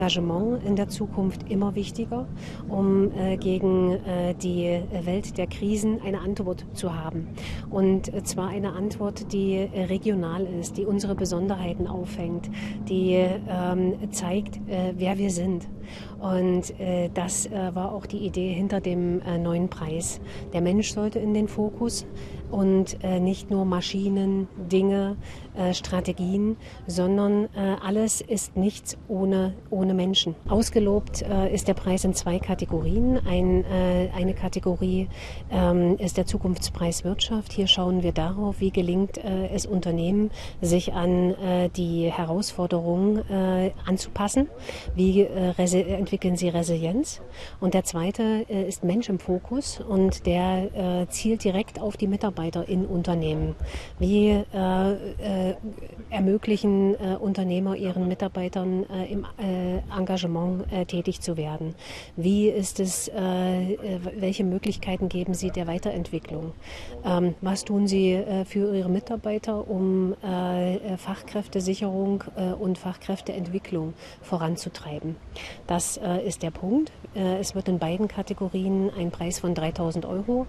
Engagement in der Zukunft immer wichtiger, um gegen die Welt der Krisen eine Antwort zu haben. Und zwar eine Antwort, die regional ist, die unsere Besonderheiten auffängt, die zeigt, wer wir sind. Und das war auch die Idee hinter dem neuen Preis. Der Mensch sollte in den Fokus und nicht nur Maschinen, Dinge, Strategien, sondern alles ist nichts ohne Menschen. Ausgelobt ist der Preis in 2 Kategorien. Eine Kategorie ist der Zukunftspreis Wirtschaft. Hier schauen wir darauf, wie gelingt es Unternehmen, sich an die Herausforderungen anzupassen. Wie entwickeln sie Resilienz? Und der zweite ist Mensch im Fokus und der zielt direkt auf die Mitarbeiter in Unternehmen. Wie ermöglichen Unternehmer ihren Mitarbeitern im Engagement tätig zu werden? Wie ist es, welche Möglichkeiten geben sie der Weiterentwicklung? Was tun sie für ihre Mitarbeiter, um Fachkräftesicherung und Fachkräfteentwicklung voranzutreiben? Das ist der Punkt. Es wird in beiden Kategorien ein Preis von 3.000 Euro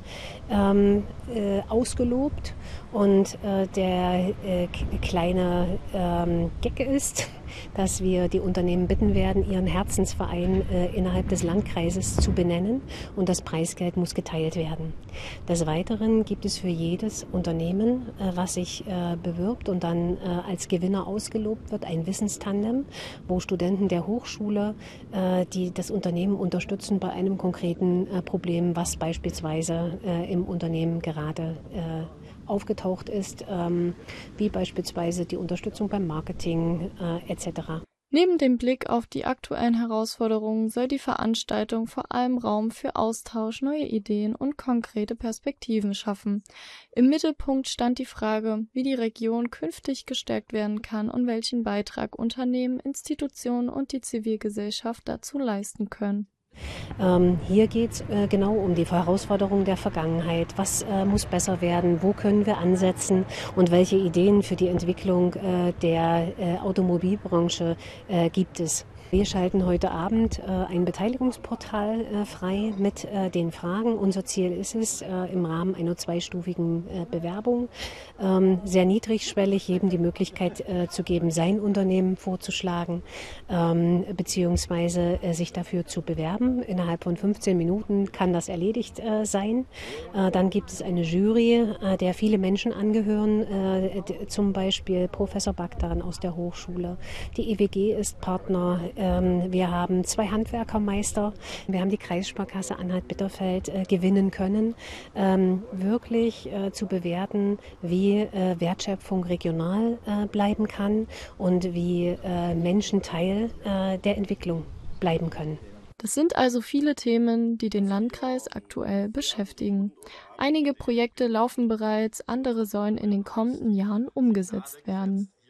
ausgelobt und der kleine Gag ist, dass wir die Unternehmen bitten werden, ihren Herzensverein innerhalb des Landkreises zu benennen und das Preisgeld muss geteilt werden. Des Weiteren gibt es für jedes Unternehmen, was sich bewirbt und dann als Gewinner ausgelobt wird, ein Wissenstandem, wo Studenten der Hochschule die das Unternehmen unterstützen bei einem konkreten Problem, was beispielsweise im Unternehmen gerade aufgetaucht ist, wie beispielsweise die Unterstützung beim Marketing etc. Neben dem Blick auf die aktuellen Herausforderungen soll die Veranstaltung vor allem Raum für Austausch, neue Ideen und konkrete Perspektiven schaffen. Im Mittelpunkt stand die Frage, wie die Region künftig gestärkt werden kann und welchen Beitrag Unternehmen, Institutionen und die Zivilgesellschaft dazu leisten können. Hier geht es genau um die Herausforderungen der Vergangenheit. Was muss besser werden? Wo können wir ansetzen? Und welche Ideen für die Entwicklung der Automobilbranche gibt es? Wir schalten heute Abend ein Beteiligungsportal frei mit den Fragen. Unser Ziel ist es, im Rahmen einer 2-stufigen Bewerbung sehr niedrigschwellig jedem die Möglichkeit zu geben, sein Unternehmen vorzuschlagen beziehungsweise sich dafür zu bewerben. Innerhalb von 15 Minuten kann das erledigt sein. Dann gibt es eine Jury, der viele Menschen angehören, zum Beispiel Professor Bagdan aus der Hochschule. Die EWG ist Partner. Wir haben 2 Handwerkermeister. Wir haben die Kreissparkasse Anhalt-Bitterfeld gewinnen können, wirklich zu bewerten, wie Wertschöpfung regional bleiben kann und wie Menschen Teil der Entwicklung bleiben können. Das sind also viele Themen, die den Landkreis aktuell beschäftigen. Einige Projekte laufen bereits, andere sollen in den kommenden Jahren umgesetzt werden.